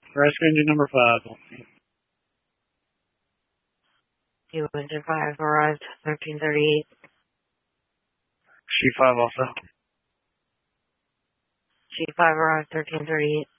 Rescue engine number 5. You engine 5 arrived 1338. She 5 also. G5 arrived 1338.